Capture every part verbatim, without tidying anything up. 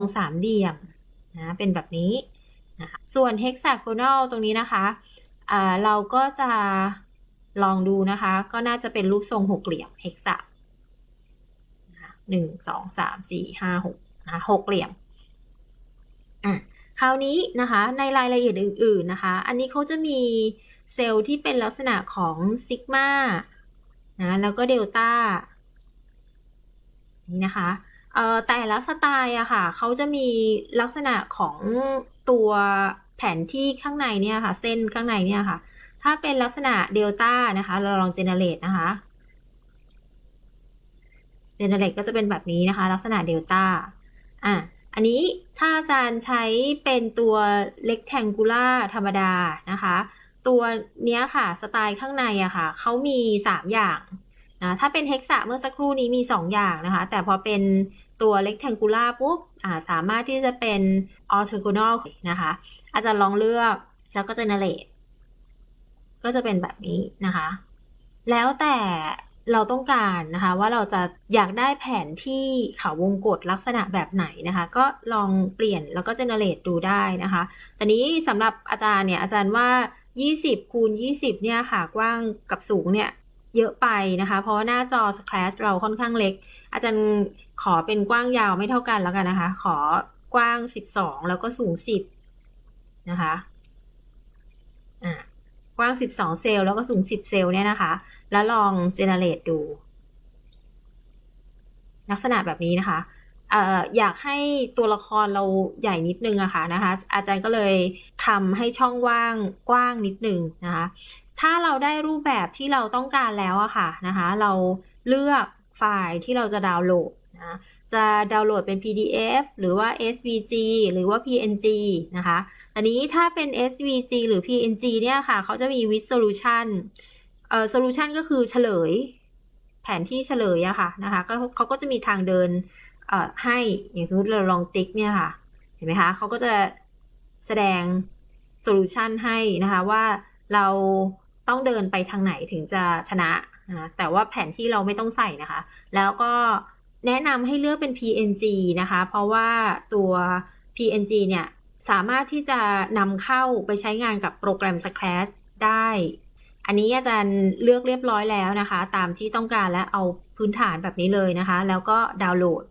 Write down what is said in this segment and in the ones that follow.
สามเหลี่ยมนะเป็นแบบนี้นะคะส่วน hexagonal ตรงนี้นะคะอ่าเราก็จะลองดูนะคะก็น่าจะเป็นรูปทรงหกเหลี่ยม hexa หนึ่งสองสามสี่ห้าหกนะหกเหลี่ยมอ่ะคราวนี้นะคะในรายละเอียดอื่นๆนะคะอันนี้เขาจะมีเซลล์ที่เป็นลักษณะของซิกมานะแล้วก็เดลต้านี่นะคะเอ่อแต่ละสไตล์อะค่ะเขาจะมีลักษณะของตัวแผนที่ข้างในเนี่ยค่ะเส้นข้างในเนี่ยค่ะถ้าเป็นลักษณะเดลต้านะคะเราลองเจเนเรตนะคะเจเนเรตก็จะเป็นแบบนี้นะคะลักษณะเดลต้าอ่ะอันนี้ถ้าอาจารย์ใช้เป็นตัว rectangular ธรรมดานะคะตัวเนี้ยค่ะสไตล์ข้างในอะค่ะเขามีสามอย่างนะถ้าเป็นเฮกซาเมื่อสักครู่นี้มีสองอย่างนะคะแต่พอเป็นตัว rectangular ปุ๊บอ่าสามารถที่จะเป็น orthogonal นะคะอาจารย์ลองเลือกแล้วก็ generate ก็จะเป็นแบบนี้นะคะแล้วแต่เราต้องการนะคะว่าเราจะอยากได้แผนที่เขาวงกตลักษณะแบบไหนนะคะก็ลองเปลี่ยนแล้วก็ generate ดูได้นะคะแต่นี้สำหรับอาจารย์เนี่ยอาจารย์ว่ายี่สิบคูณยี่สิบเนี่ยค่ะกว้างกับสูงเนี่ยเยอะไปนะคะเพราะว่าหน้าจอ Scratch เราค่อนข้างเล็กอาจารย์ขอเป็นกว้างยาวไม่เท่ากันแล้วกันนะคะขอกว้างสิบสองแล้วก็สูงสิบนะคะอ่ากว้างสิบสองเซลล์แล้วก็สูงสิบเซลล์เนี่ยนะคะแล้วลอง generate ดูลักษณะแบบนี้นะคะเอ่ออยากให้ตัวละครเราใหญ่นิดนึงอะค่ะนะคะอาจารย์ก็เลยทำให้ช่องว่างกว้างนิดนึงนะคะถ้าเราได้รูปแบบที่เราต้องการแล้วอะค่ะนะคะเราเลือกไฟล์ที่เราจะดาวน์โหลดนะจะดาวน์โหลดเป็น พี ดี เอฟ หรือว่า เอส วี จี หรือว่า พี เอ็น จี นะคะอันนี้ถ้าเป็น เอส วี จี หรือ พี เอ็น จี เนี่ยค่ะเขาจะมี with solution เอ่อ solution ก็คือเฉลยแผนที่เฉลยอะค่ะนะคะก็เขาก็จะมีทางเดินเอ่อให้อย่างสมมติเราลองติ๊กเนี่ยค่ะเห็นไหมคะเขาก็จะแสดงโซลูชันให้นะคะว่าเราต้องเดินไปทางไหนถึงจะชนะนะแต่ว่าแผนที่เราไม่ต้องใส่นะคะแล้วก็แนะนำให้เลือกเป็น พี เอ็น จี นะคะเพราะว่าตัว พี เอ็น จี เนี่ยสามารถที่จะนำเข้าไปใช้งานกับโปรแกรม Scratch ได้อันนี้อาจารย์เลือกเรียบร้อยแล้วนะคะตามที่ต้องการและเอาพื้นฐานแบบนี้เลยนะคะแล้วก็ดาวน์โหลด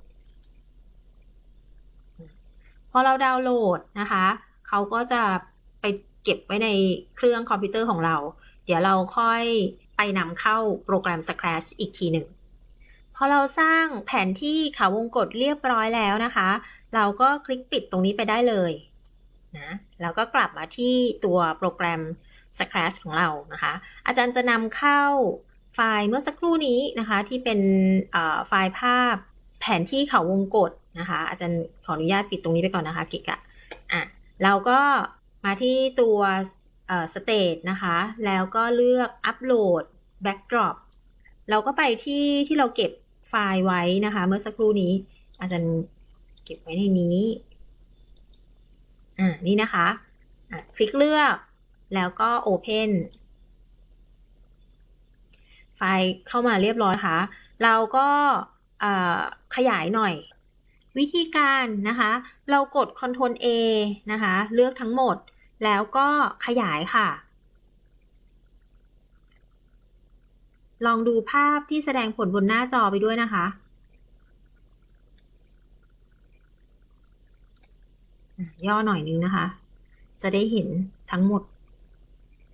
พอเราดาวน์โหลดนะคะเขาก็จะไปเก็บไว้ในเครื่องคอมพิวเตอร์ของเราเดี๋ยวเราค่อยไปนำเข้าโปรแกรม Scratch อีกทีหนึ่งพอเราสร้างแผนที่เขาวงกตเรียบร้อยแล้วนะคะเราก็คลิกปิดตรงนี้ไปได้เลยนะแล้วก็กลับมาที่ตัวโปรแกรม Scratch ของเรานะคะอาจารย์จะนำเข้าไฟล์เมื่อสักครู่นี้นะคะที่เป็นไฟล์ภาพแผนที่เขาวงกตนะคะอาจารย์ขออนุญาตปิดตรงนี้ไปก่อนนะคะกิกะอ่ะเราก็มาที่ตัวสเตจนะคะแล้วก็เลือกอัปโหลด backdrop เราก็ไปที่ที่เราเก็บไฟล์ไว้นะคะเมื่อสักครู่นี้อาจารย์เก็บไว้ในนี้อ่านี่นะคะอ่ะคลิกเลือกแล้วก็ Open ไฟล์เข้ามาเรียบร้อยค่ะเราก็ขยายหน่อยวิธีการนะคะเรากด Ctrl A นะคะเลือกทั้งหมดแล้วก็ขยายค่ะลองดูภาพที่แสดงผลบนหน้าจอไปด้วยนะคะย่อหน่อยนึงนะคะจะได้เห็นทั้งหมด